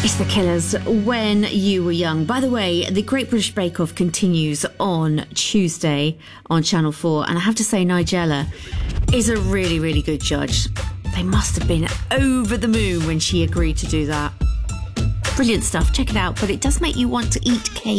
It's The Killers, When You Were Young. By the way, the Great British Bake Off continues on Tuesday on Channel 4, and I have to say Nigella is a really, really good judge. They must have been over the moon when she agreed to do that. Brilliant stuff, check it out, but it does make you want to eat cake.